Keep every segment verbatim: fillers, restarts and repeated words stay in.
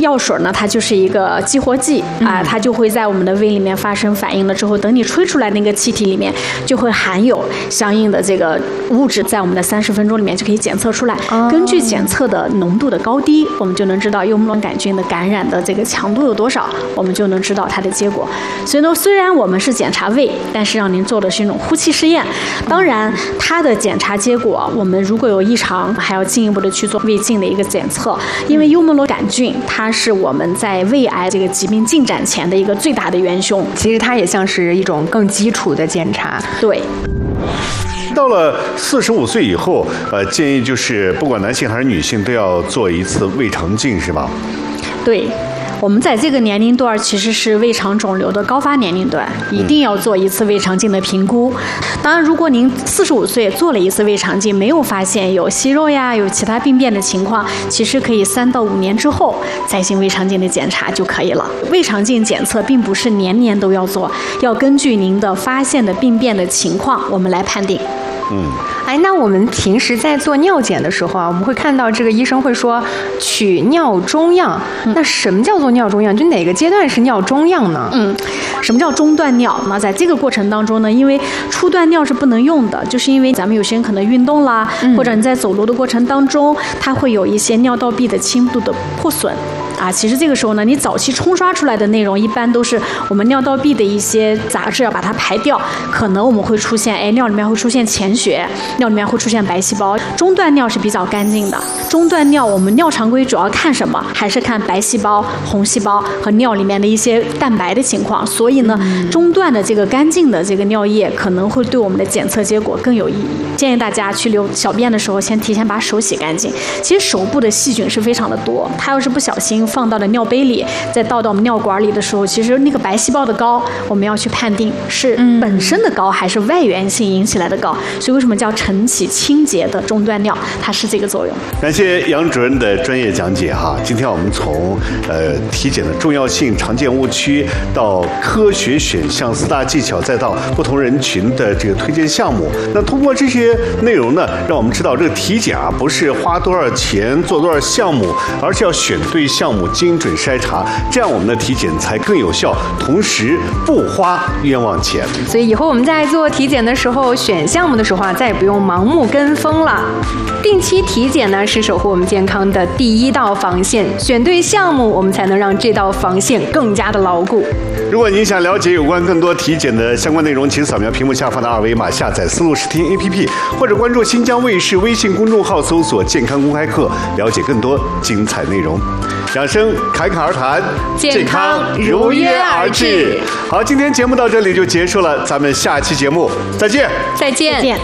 药水呢，它就是一个激活剂啊、呃，它就会在我们的胃里面发生反应了之后，等你吹出来那个气体里面就会含有相应的这个物质，在我们的三十分钟里面就可以检测出来。哦、根据检测的浓度的高低，我们就能知道幽门螺杆菌的感染的这个强度有多少，我们就能知道它的结果。所以呢，虽然我们是检查胃，但是让您做的是一种呼气试验。当然，它的检查结果，我们如果有异常，还要进一步的去做胃镜的一个检测。因为幽门螺杆菌，它是我们在胃癌这个疾病进展前的一个最大的元凶。 其实它也像是一种更基础的检查。 对。 到了四十五岁以后，呃，建议就是不管男性还是女性都要做一次胃肠镜，是吧？ 对。我们在这个年龄段其实是胃肠肿瘤的高发年龄段，一定要做一次胃肠镜的评估。当然，如果您四十五岁做了一次胃肠镜，没有发现有息肉呀、有其他病变的情况，其实可以三到五年之后再行胃肠镜的检查就可以了。胃肠镜检测并不是年年都要做，要根据您的发现的病变的情况，我们来判定。 嗯， 哎，那我们平时在做尿检的时候啊，我们会看到这个医生会说取尿中样。嗯、那什么叫做尿中样？就哪个阶段是尿中样呢？ 嗯，什么叫中段尿？那在这个过程当中呢，因为初段尿是不能用的，就是因为咱们有些人可能运动啦，嗯、或者你在走路的过程当中，它会有一些尿道壁的轻度的破损。啊，其实这个时候呢，你早期冲刷出来的内容一般都是我们尿道壁的一些杂质要把它排掉，可能我们会出现，哎，尿里面会出现潜血，尿里面会出现白细胞。中段尿是比较干净的，中段尿我们尿常规主要看什么？还是看白细胞、红细胞和尿里面的一些蛋白的情况。所以呢，中段的这个干净的这个尿液可能会对我们的检测结果更有意义。建议大家去流小便的时候，先提前把手洗干净。其实手部的细菌是非常的多，它要是不小心放到了尿杯里，再倒到我们尿管里的时候，其实那个白细胞的高，我们要去判定是本身的高还是外源性引起来的高。所以为什么叫晨起清洁的中段尿，它是这个作用。 感谢杨主任的专业讲解哈。今天我们从呃体检的重要性、常见误区到科学选项四大技巧，再到不同人群的这个推荐项目。那通过这些内容呢，让我们知道这个体检啊不是花多少钱做多少项目，而是要选对项目，精准筛查，这样我们的体检才更有效，同时不花冤枉钱。 所以以后我们在做体检的时候，选项目的时候啊，再也不用盲目跟风了。定期体检呢，是守护我们健康的第一道防线。选对项目，我们才能让这道防线更加的牢固。 如果您想了解有关更多体检的相关内容，请扫描屏幕下方的二维码，下载思路视听 A P P， 或者关注新疆卫视微信公众号，搜索健康公开课，了解更多精彩内容。养生侃侃而谈， 健康如约而至。 好，今天节目到这里就结束了，咱们下期节目再见。 再见。 再见。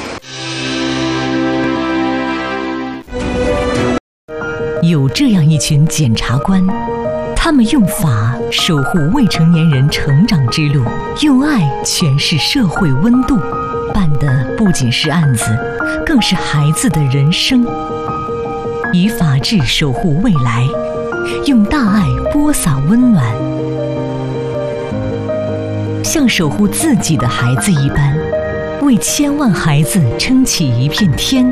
有这样一群检察官，他们用法守护未成年人成长之路，用爱诠释社会温度，办的不仅是案子，更是孩子的人生。以法治守护未来，用大爱播撒温暖，像守护自己的孩子一般，为千万孩子撑起一片天。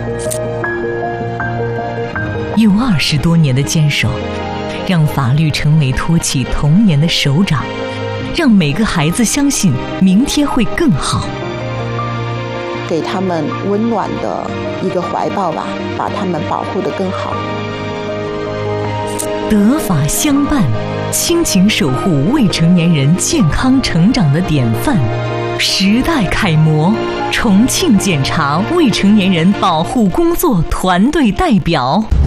有二十多年的坚守，让法律成为托起童年的手掌，让每个孩子相信明天会更好。 给他们温暖的一个怀抱吧，把他们保护得更好。 德法相伴，亲情守护未成年人健康成长的典范，时代楷模，重庆检察未成年人保护工作团队代表。